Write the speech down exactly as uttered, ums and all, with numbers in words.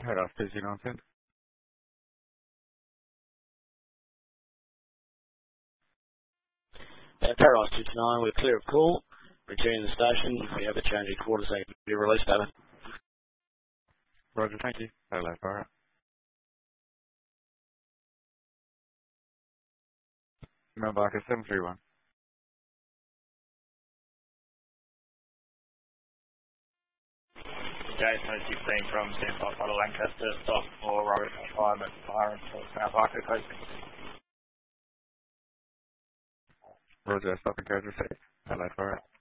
Head off two zero nine. Uh, Paradise two two nine, we're clear of call. Returning the station. If we have a change of quarters, they can be released, over. Roger, thank you. Hello, Farah. Mailbox is seven three one. Jason sixteen from San Francisco, Lancaster, stop for Robert five at Byron for South Arco Coast. Roger, stop and character six. Hello, Farah.